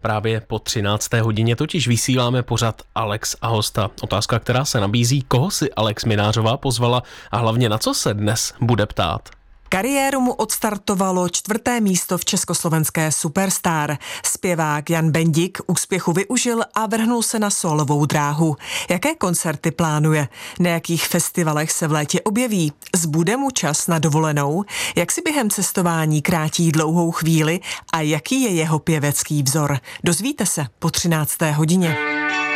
Právě po 13. hodině totiž vysíláme pořad Alex a hosta. Otázka, která se nabízí, koho si Alex Minářová pozvala a hlavně na co se dnes bude ptát. Kariéru mu odstartovalo 4. místo v československé Superstar. Zpěvák Jan Bendik úspěchu využil a vrhnul se na sólovou dráhu. Jaké koncerty plánuje? Na jakých festivalech se v létě objeví? Zbude mu čas na dovolenou? Jak si během cestování krátí dlouhou chvíli a jaký je jeho pěvecký vzor? Dozvíte se po 13. hodině.